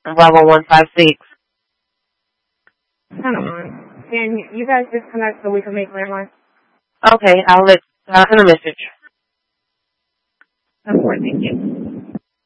Bravo 156. Hold on. Can you guys disconnect so we can make landline? Okay, I'll send a message. Of course, thank you.